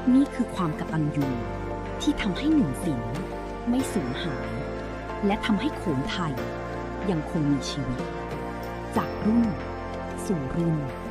นี่คือความกตัญญูที่ทำให้หนึ่งศิลป์ไม่สูญหายและทำให้โขนไทยยังคงมีชีวิตจากรุ่นสู่รุ่น